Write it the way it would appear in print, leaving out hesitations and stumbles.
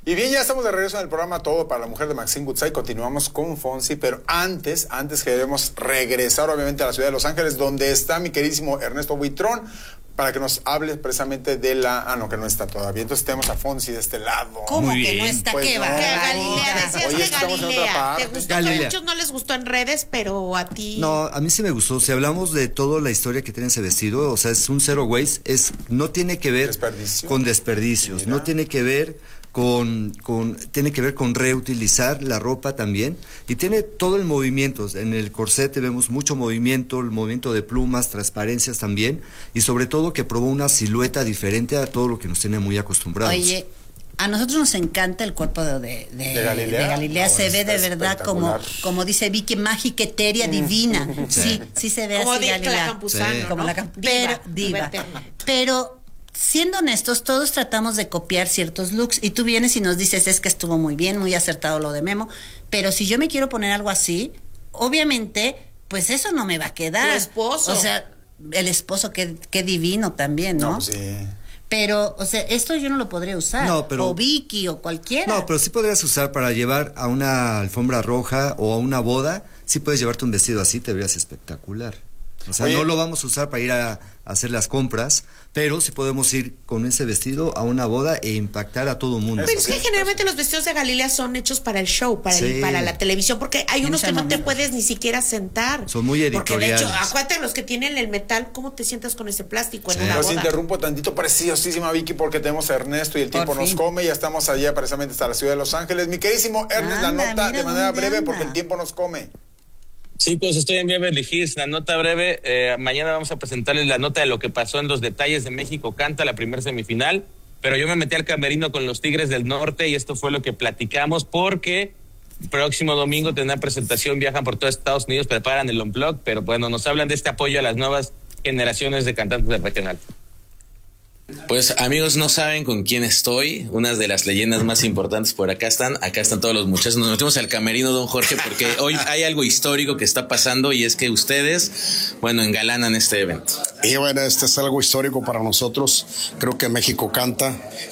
Y bien, ya estamos de regreso en el programa Todo para la Mujer de Maxine Goodside. Continuamos con Fonsi, pero antes queremos regresar obviamente a la ciudad de Los Ángeles, donde está mi queridísimo Ernesto Buitrón, para que nos hable precisamente de la... Ah, no, que no está todavía. Entonces tenemos a Fonsi de este lado. ¿Cómo que no está? Pues ¿Qué va? no. Galilea, decías Oye, que estamos en otra Galilea. parte. ¿Te gustó? Galilea. A muchos no les gustó en redes, pero a ti... No, a mí sí me gustó. Si hablamos de toda la historia que tiene ese vestido, o sea, es un zero waste, no tiene que ver con desperdicios, Mira. no tiene que ver tiene que ver con reutilizar la ropa también, y tiene todo el movimiento. En el corsete vemos mucho movimiento, el movimiento de plumas, transparencias también, y sobre todo que probó una silueta diferente a todo lo que nos tiene muy acostumbrados. Oye, a nosotros nos encanta el cuerpo de Galilea. Se ve de verdad como dice Vicky, mágica, etérea, divina. Sí se ve como así Galilea. La Campuzano, sí. ¿no? Como diva. Pero siendo honestos, todos tratamos de copiar ciertos looks, y tú vienes y nos dices, es que estuvo muy bien, muy acertado lo de Memo, pero si yo me quiero poner algo así, obviamente, pues eso no me va a quedar. Tu esposo. O sea, el esposo, qué divino también, ¿no? No, pues sí. Pero, o sea, esto yo no lo podría usar. No, pero... O Vicky, o cualquiera. No, pero sí podrías usar para llevar a una alfombra roja o a una boda. Sí puedes llevarte un vestido así, te verías espectacular. O sea, no lo vamos a usar para ir a hacer las compras, pero sí podemos ir con ese vestido a una boda e impactar a todo el mundo. Pero es que generalmente los vestidos de Galilea son hechos para el show, para la televisión, porque hay unos que no te puedes ni siquiera sentar. Son muy editoriales. Porque de hecho, acuérdate, los que tienen el metal, ¿cómo te sientas con ese plástico en una Los boda? interrumpo tantito, preciosísima Vicky, porque tenemos a Ernesto y el tiempo nos come. Ya estamos allá precisamente hasta la ciudad de Los Ángeles. Mi queridísimo Ernest, la nota de manera breve porque el tiempo nos come. Sí, pues estoy en Beverly Hills, la nota breve. Mañana vamos a presentarles la nota de lo que pasó en los detalles de México Canta, la primera semifinal. Pero yo me metí al camerino con los Tigres del Norte y esto fue lo que platicamos, porque próximo domingo tendrán presentación, viajan por todo Estados Unidos, preparan el Unplugged, pero bueno, nos hablan de este apoyo a las nuevas generaciones de cantantes del regional. Pues amigos, no saben con quién estoy, unas de las leyendas más importantes por acá están todos los muchachos. Nos metimos al camerino, don Jorge, porque hoy hay algo histórico que está pasando, y es que ustedes, bueno, engalanan este evento. Y bueno, este es algo histórico para nosotros. Creo que México Canta